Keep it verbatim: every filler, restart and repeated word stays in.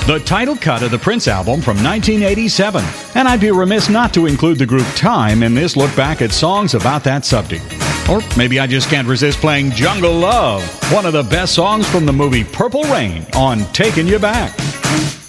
the title cut of the Prince album from nineteen eighty-seven. And I'd be remiss not to include the group Time in this look back at songs about that subject. Or maybe I just can't resist playing Jungle Love, one of the best songs from the movie Purple Rain, on Taking You Back.